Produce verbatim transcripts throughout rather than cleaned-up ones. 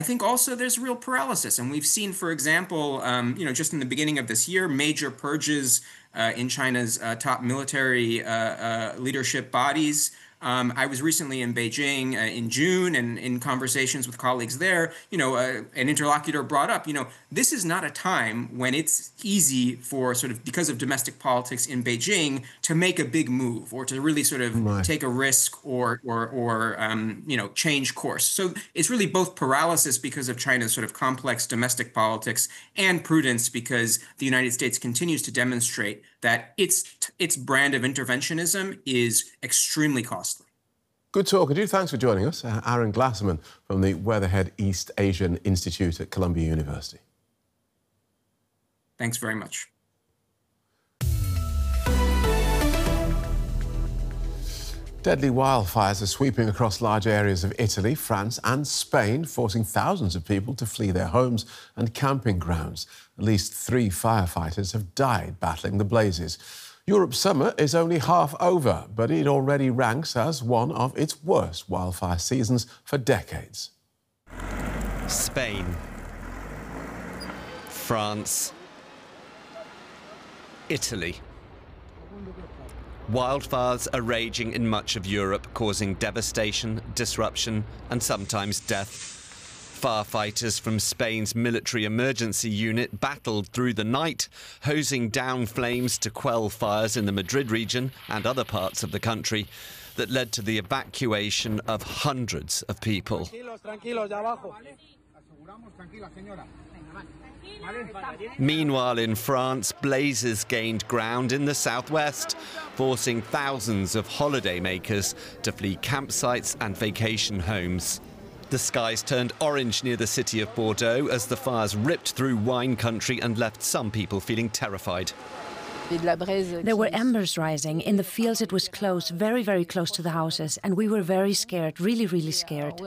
I think also there's real paralysis, and we've seen, for example, um, you know, just in the beginning of this year, major purges uh, in China's uh, top military uh, uh, leadership bodies. Um, I was recently in Beijing uh, in June, and in conversations with colleagues there, you know, uh, an interlocutor brought up, you know, this is not a time when it's easy for sort of, because of domestic politics in Beijing, to make a big move or to really sort of Right. take a risk or or or um, you know, change course. So it's really both paralysis because of China's sort of complex domestic politics and prudence because the United States continues to demonstrate that its its brand of interventionism is extremely costly. Good talk, you. Thanks for joining us. Uh, Aaron Glasserman from the Weatherhead East Asian Institute at Columbia University. Thanks very much. Deadly wildfires are sweeping across large areas of Italy, France and Spain, forcing thousands of people to flee their homes and camping grounds. At least three firefighters have died battling the blazes. Europe's summer is only half over, but it already ranks as one of its worst wildfire seasons for decades. Spain, France, Italy. Wildfires are raging in much of Europe, causing devastation, disruption and sometimes death. Firefighters from Spain's military emergency unit battled through the night, hosing down flames to quell fires in the Madrid region and other parts of the country that led to the evacuation of hundreds of people. Meanwhile, in France, blazes gained ground in the southwest, forcing thousands of holidaymakers to flee campsites and vacation homes. The skies turned orange near the city of Bordeaux as the fires ripped through wine country and left some people feeling terrified. There were embers rising. In the fields it was close, very, very close to the houses, and we were very scared, really, really scared.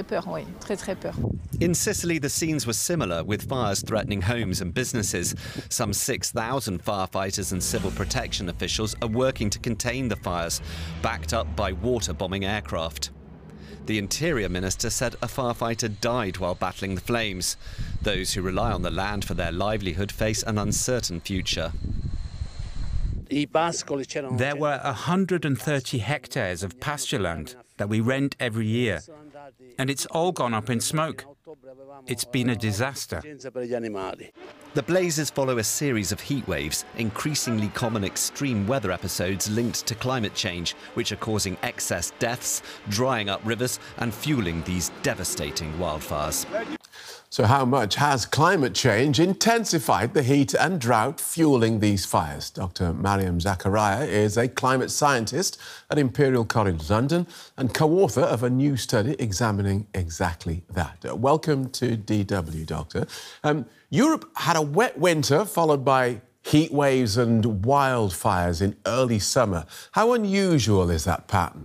In Sicily, the scenes were similar, with fires threatening homes and businesses. Some six thousand firefighters and civil protection officials are working to contain the fires, backed up by water-bombing aircraft. The Interior Minister said a firefighter died while battling the flames. Those who rely on the land for their livelihood face an uncertain future. There were one hundred thirty hectares of pasture land that we rent every year, and it's all gone up in smoke. It's been a disaster. The blazes follow a series of heat waves, increasingly common extreme weather episodes linked to climate change, which are causing excess deaths, drying up rivers and fueling these devastating wildfires. So how much has climate change intensified the heat and drought fueling these fires? Doctor Mariam Zakaria is a climate scientist at Imperial College London and co-author of a new study examining exactly that. Uh, welcome to D W, Doctor. Um, Europe had a wet winter followed by heat waves and wildfires in early summer. How unusual is that pattern?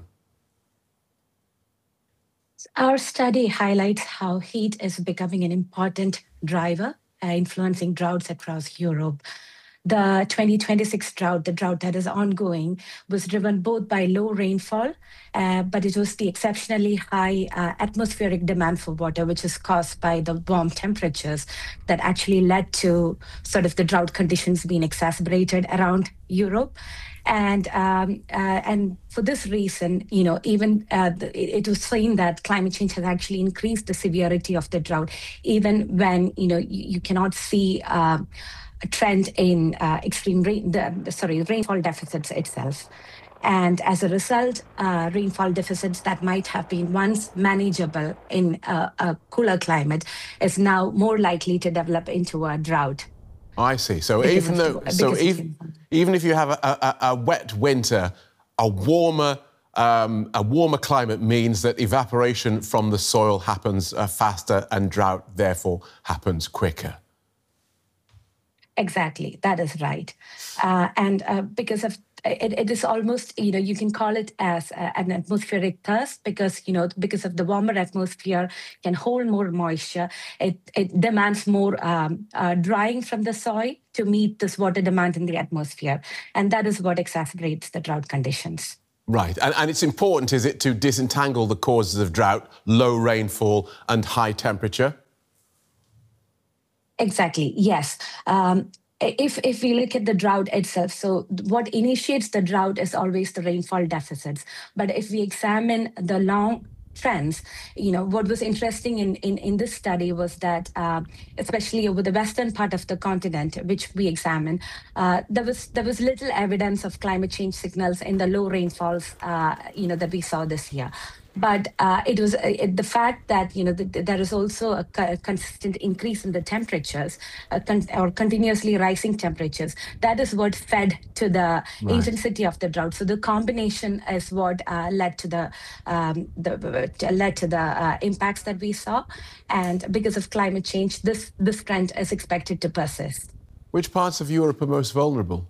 Our study highlights how heat is becoming an important driver, uh, influencing droughts across Europe. The twenty twenty-six drought, the drought that is ongoing, was driven both by low rainfall, uh, but it was the exceptionally high uh, atmospheric demand for water, which is caused by the warm temperatures that actually led to sort of the drought conditions being exacerbated around Europe. And um, uh, and for this reason, you know, even uh, the, it, it was seen that climate change has actually increased the severity of the drought, even when, you know, you, you cannot see uh, a trend in uh, extreme rain, the, the, sorry, rainfall deficits itself. And as a result, uh, rainfall deficits that might have been once manageable in a, a cooler climate is now more likely to develop into a drought. I see. So Because even of- though, so because even, of- even if you have a, a, a wet winter, a warmer, um, a warmer climate means that evaporation from the soil happens uh, faster and drought therefore happens quicker. Exactly, that is right. Uh, and uh, because of it, it is almost, you know, you can call it as uh, an atmospheric thirst because, you know, because of the warmer atmosphere can hold more moisture. It, it demands more um, uh, drying from the soil to meet this water demand in the atmosphere. And that is what exacerbates the drought conditions. Right, and, and it's important, is it, to disentangle the causes of drought, low rainfall and high temperature? Exactly, yes. Um, if, if we look at the drought itself, so what initiates the drought is always the rainfall deficits. But if we examine the long trends, you know, what was interesting in, in, in this study was that, uh, especially over the western part of the continent, which we examined, uh, there was there was little evidence of climate change signals in the low rainfalls, uh, you know, that we saw this year. But uh, it was uh, it, the fact that, you know, the, the, there is also a, co a consistent increase in the temperatures, uh, con or continuously rising temperatures. That is what fed to the right. intensity of the drought. So the combination is what uh, led to the, um, the uh, led to the uh, impacts that we saw. And because of climate change, this this trend is expected to persist. Which parts of Europe are most vulnerable?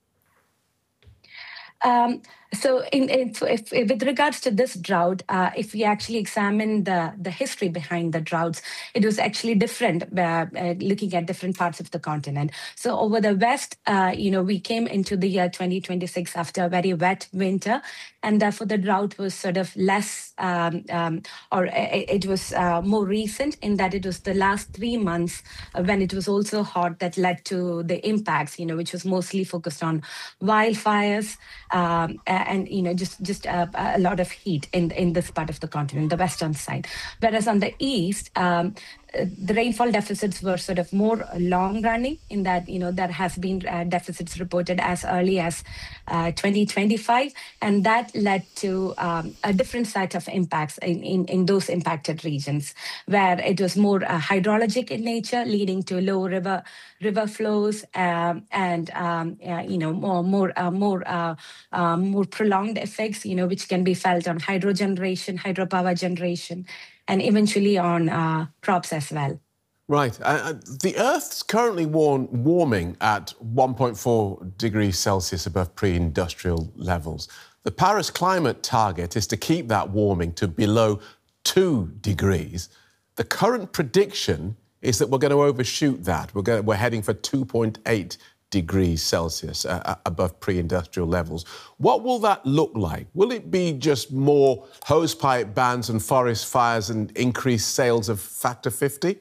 Um, so in, in, if, if, with regards to this drought, uh, if we actually examine the, the history behind the droughts, it was actually different, uh, uh, looking at different parts of the continent. So over the West, uh, you know, we came into the year twenty twenty-six after a very wet winter, and therefore the drought was sort of less, um, um, or it, it was uh, more recent in that it was the last three months uh, when it was also hot that led to the impacts, you know, which was mostly focused on wildfires, um, and, you know, just just a, a lot of heat in in this part of the continent, the western side. Whereas on the east, um, the rainfall deficits were sort of more long-running in that, you know, there has been uh, deficits reported as early as uh, twenty twenty-five, and that led to um, a different set of impacts in, in, in those impacted regions, where it was more uh, hydrologic in nature, leading to low river river flows um, and um, uh, you know, more more uh, more uh, uh, more prolonged effects, you know, which can be felt on hydro generation, hydropower generation, and eventually on uh, crops as well. Right. Uh, the Earth's currently warm, warming at one point four degrees Celsius above pre-industrial levels. The Paris climate target is to keep that warming to below two degrees. The current prediction is that we're going to overshoot that. We're, going, we're heading for two point eight degrees Celsius uh, above pre-industrial levels. What will that look like? Will it be just more hosepipe bans and forest fires and increased sales of Factor fifty?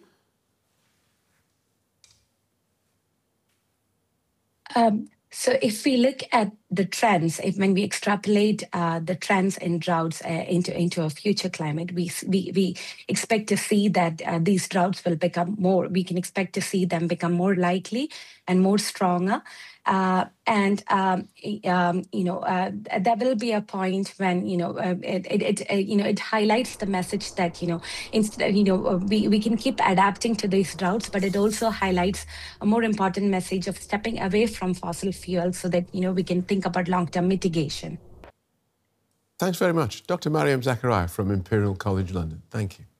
Um, so if we look at the trends, if when we extrapolate uh, the trends in droughts uh, into into a future climate, we we, we expect to see that uh, these droughts will become more. We can expect to see them become more likely and more stronger. Uh, and um, um, you know, uh, there will be a point when, you know, uh, it, it, it uh, you know, it highlights the message that, you know, instead, you know, we, we can keep adapting to these droughts, but it also highlights a more important message of stepping away from fossil fuels so that, you know, we can think about long-term mitigation. Thanks very much. Doctor Mariam Zakaria from Imperial College London. Thank you.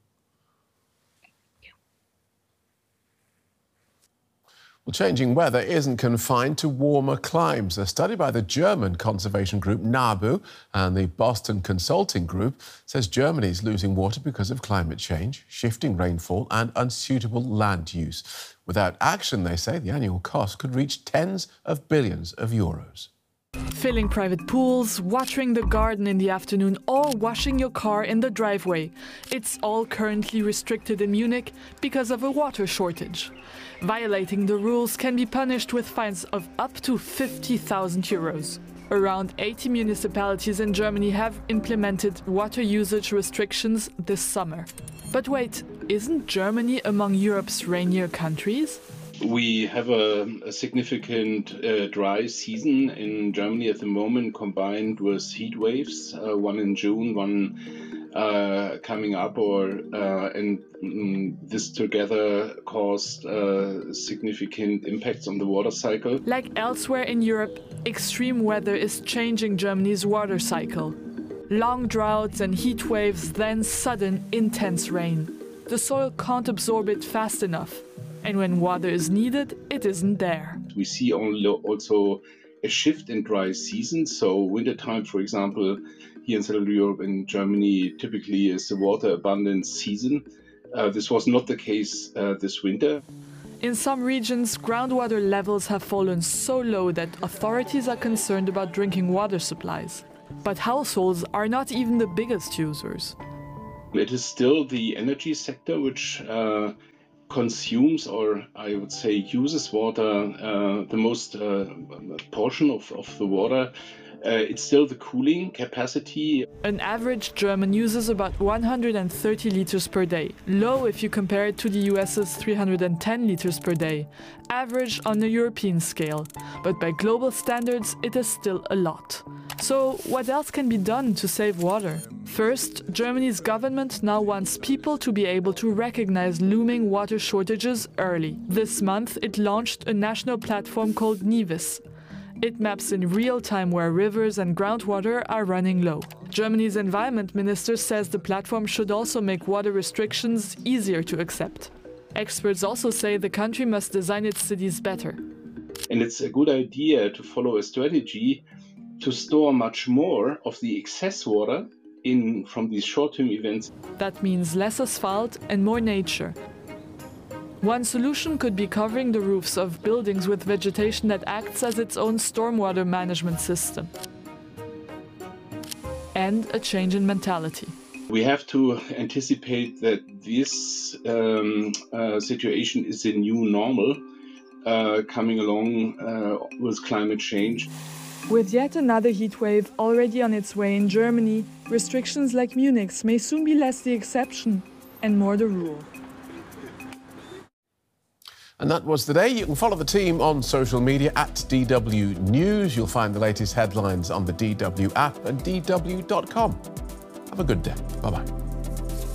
Well, changing weather isn't confined to warmer climes. A study by the German conservation group NABU and the Boston Consulting Group says Germany is losing water because of climate change, shifting rainfall and unsuitable land use. Without action, they say, the annual cost could reach tens of billions of euros. Filling private pools, watering the garden in the afternoon, or washing your car in the driveway. It's all currently restricted in Munich because of a water shortage. Violating the rules can be punished with fines of up to fifty thousand euros. Around eighty municipalities in Germany have implemented water usage restrictions this summer. But wait, isn't Germany among Europe's rainier countries? We have a, a significant uh, dry season in Germany at the moment, combined with heat waves, uh, one in June, one uh, coming up, or uh, and mm, this together caused uh, significant impacts on the water cycle. Like elsewhere in Europe, extreme weather is changing Germany's water cycle. Long droughts and heat waves, then sudden, intense rain. The soil can't absorb it fast enough. And when water is needed, it isn't there. We see only also a shift in dry seasons. So wintertime, for example, here in Central Europe and Germany, typically is a water abundant season. Uh, this was not the case uh, this winter. In some regions, groundwater levels have fallen so low that authorities are concerned about drinking water supplies. But households are not even the biggest users. It is still the energy sector which uh, consumes, or I would say uses water, uh, the most uh, portion of, of the water. Uh, it's still the cooling capacity. An average German uses about one hundred thirty liters per day, low if you compare it to the US's three hundred ten liters per day, average on a European scale, but by global standards it is still a lot. So what else can be done to save water? First, Germany's government now wants people to be able to recognize looming water shortages early. This month it launched a national platform called Nivis. It maps in real time where rivers and groundwater are running low. Germany's environment minister says the platform should also make water restrictions easier to accept. Experts also say the country must design its cities better. And it's a good idea to follow a strategy to store much more of the excess water in from these short-term events. That means less asphalt and more nature. One solution could be covering the roofs of buildings with vegetation that acts as its own stormwater management system. And a change in mentality. We have to anticipate that this um, uh, situation is a new normal uh, coming along uh, with climate change. With yet another heat wave already on its way in Germany, restrictions like Munich's may soon be less the exception and more the rule. And that was today. You can follow the team on social media at D W News. You'll find the latest headlines on the D W app and D W dot com. Have a good day. Bye-bye.